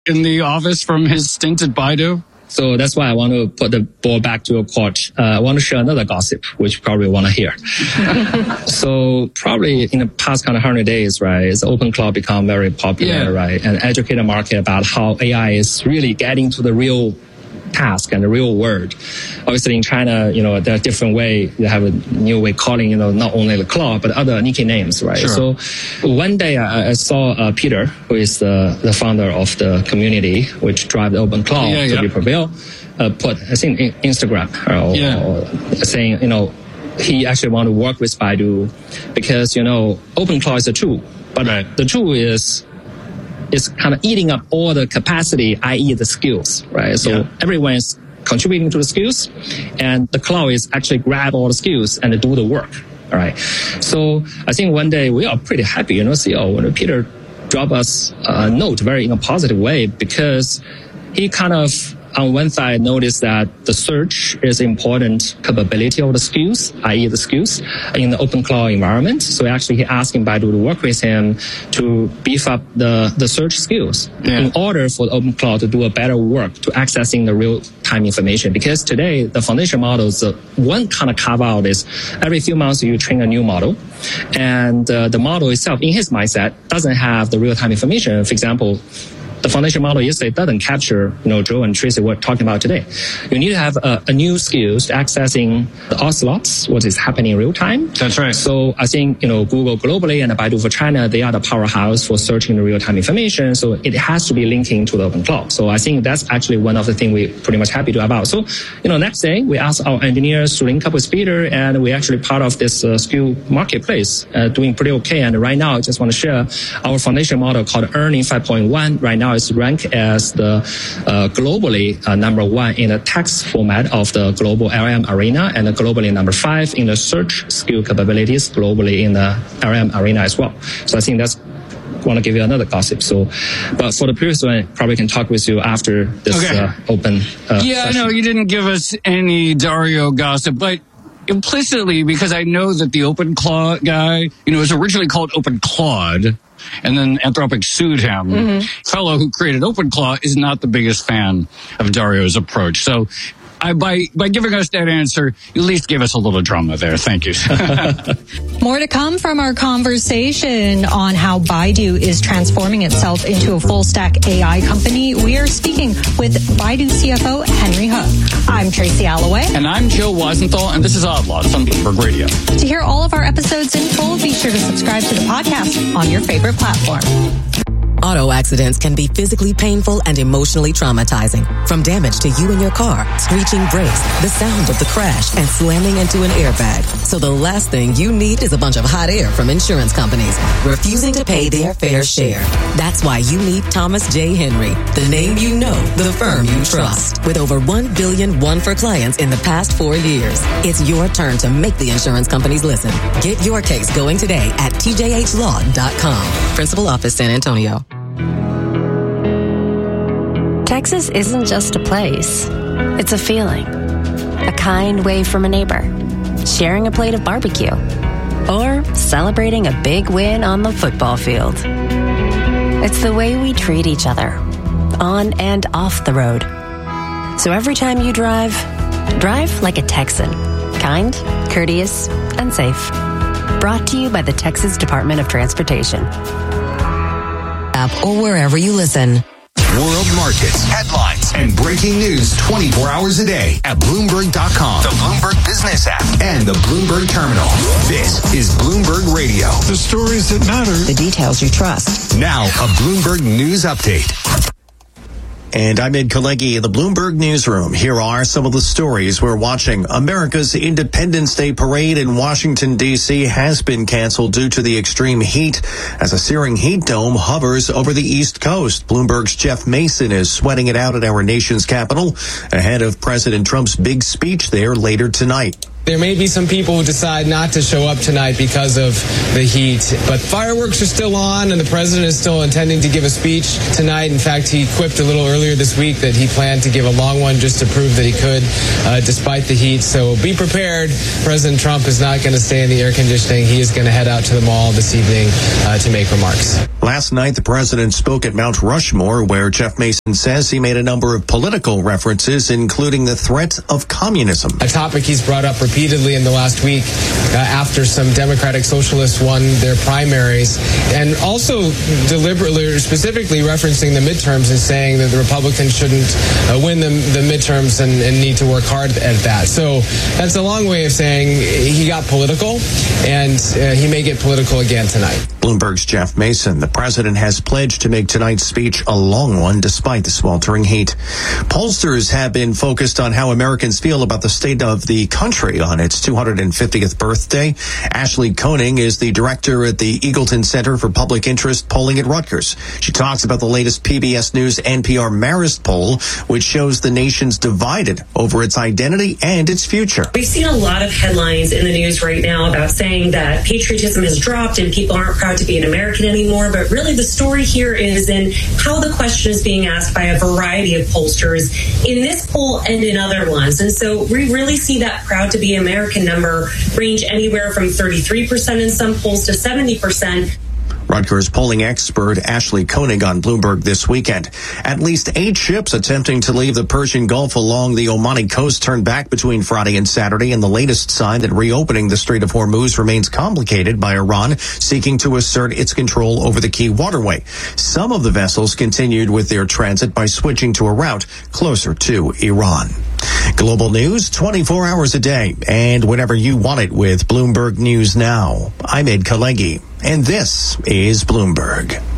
in the office from his stint at Baidu? So that's why I want to put the ball back to your court. I want to share another gossip, which you probably want to hear. So probably in the past kind of 100 days, right, is open cloud become very popular, right, and educate the market about how AI is really getting to the real task and the real world. Obviously in China, there are different ways. They have a new way calling, not only the cloud, but other nicknames, right? Sure. So one day I saw Peter, who is the founder of the community, which drive the open cloud to be prevail, put, I think, Instagram, or saying, he actually want to work with Baidu because, open cloud is a tool, but the tool is kind of eating up all the capacity, i.e. the skills, right? So everyone is contributing to the skills, and the cloud is actually grab all the skills and do the work, all right? So I think one day we are pretty happy, when Peter dropped us a note very in a positive way, because he kind of, on one side, noticed that the search is important capability of the skills, i.e. the skills in the open cloud environment. So actually he asking Baidu to work with him to beef up the search skills in order for the open cloud to do a better work to accessing the real-time information. Because today, the foundation models, one kind of carve out is every few months you train a new model, and the model itself, in his mindset, doesn't have the real-time information. For example, the foundation model yesterday doesn't capture, Joe and Tracy were talking about today. You need to have a new skills to accessing the ocelots, what is happening in real time. That's right. So I think, Google globally and Baidu for China, they are the powerhouse for searching the real time information. So it has to be linking to the open cloud. So I think that's actually one of the things we're pretty much happy to have out. So, next day we asked our engineers to link up with Peter, and we're actually part of this skill marketplace, doing pretty okay. And right now I just want to share our foundation model called Earning 5.1. Right now is ranked as the globally number 1 in the text format of the global LLM arena, and globally number 5 in the search skill capabilities globally in the LLM arena as well. So I think that's want to give you another gossip. So, but for the previous one, probably can talk with you after this open. I know you didn't give us any Dario gossip, but implicitly, because I know that the Open Claude guy, was originally called Open Claude, and then Anthropic sued him. The fellow who created OpenClaw is not the biggest fan of Dario's approach. So by giving us that answer, you at least gave us a little drama there. Thank you. More to come from our conversation on how Baidu is transforming itself into a full-stack AI company. We are speaking with Baidu CFO Henry He. I'm Tracy Alloway. And I'm Joe Weisenthal, and this is Odd Lots on Bloomberg Radio. To hear all of our episodes in full, be sure to subscribe to the podcast on your favorite platform. Auto accidents can be physically painful and emotionally traumatizing. From damage to you and your car, screeching brakes, the sound of the crash, and slamming into an airbag. So the last thing you need is a bunch of hot air from insurance companies refusing to pay their fair share. That's why you need Thomas J. Henry, the name you know, the firm you trust. With over $1 billion won for clients in the past 4 years, it's your turn to make the insurance companies listen. Get your case going today at tjhlaw.com. Principal Office, San Antonio. Texas isn't just a place. It's a feeling. A kind wave from a neighbor. Sharing a plate of barbecue. Or celebrating a big win on the football field. It's the way we treat each other. On and off the road. So every time you drive like a Texan. Kind, courteous, and safe. Brought to you by the Texas Department of Transportation. App or wherever you listen. World markets, headlines, and breaking news 24 hours a day at Bloomberg.com, the Bloomberg Business app, and the Bloomberg Terminal. This is Bloomberg Radio. The stories that matter. The details you trust. Now, a Bloomberg News Update. And I'm Ed Kalecki in the Bloomberg Newsroom. Here are some of the stories we're watching. America's Independence Day parade in Washington, D.C. has been canceled due to the extreme heat as a searing heat dome hovers over the East Coast. Bloomberg's Jeff Mason is sweating it out at our nation's capital ahead of President Trump's big speech there later tonight. There may be some people who decide not to show up tonight because of the heat, but fireworks are still on, and the president is still intending to give a speech tonight. In fact, he quipped a little earlier this week that he planned to give a long one just to prove that he could, despite the heat. So be prepared. President Trump is not going to stay in the air conditioning. He is going to head out to the mall this evening to make remarks. Last night, the president spoke at Mount Rushmore, where Jeff Mason says he made a number of political references, including the threat of communism. A topic he's brought up repeatedly in the last week after some Democratic Socialists won their primaries, and also deliberately or specifically referencing the midterms and saying that the Republicans shouldn't win the midterms and need to work hard at that. So that's a long way of saying he got political, and he may get political again tonight. Bloomberg's Jeff Mason. The president has pledged to make tonight's speech a long one despite the sweltering heat. Pollsters have been focused on how Americans feel about the state of the country on its 250th birthday. Ashley Koenig is the director at the Eagleton Center for Public Interest Polling at Rutgers. She talks about the latest PBS News NPR Marist poll, which shows the nation's divided over its identity and its future. We've seen a lot of headlines in the news right now about saying that patriotism has dropped and people aren't proud to be an American anymore, but really the story here is in how the question is being asked by a variety of pollsters in this poll and in other ones. And so we really see that proud to be American number range anywhere from 33% in some polls to 70%. Rutgers polling expert Ashley Koenig on Bloomberg this weekend. At least 8 ships attempting to leave the Persian Gulf along the Omani coast turned back between Friday and Saturday, in the latest sign that reopening the Strait of Hormuz remains complicated by Iran seeking to assert its control over the key waterway. Some of the vessels continued with their transit by switching to a route closer to Iran. Global news 24 hours a day and whenever you want it with Bloomberg News Now. I'm Ed Kalegi, and this is Bloomberg.